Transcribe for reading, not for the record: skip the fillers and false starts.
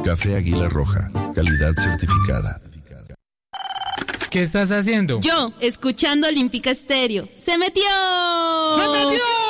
Café Águila Roja, calidad certificada. ¿Qué estás haciendo? Yo, escuchando Olímpica Estéreo. ¡Se metió! ¡Se metió!